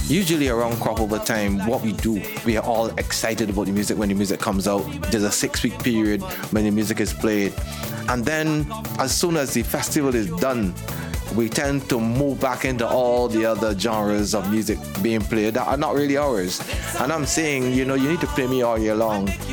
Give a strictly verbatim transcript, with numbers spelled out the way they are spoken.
usually around crossover time, what we do, we are all excited about the music when the music comes out. There's a six-week period when the music is played. And then as soon as the festival is done, we tend to move back into all the other genres of music being played that are not really ours. And I'm saying, you know, you need to play me all year long.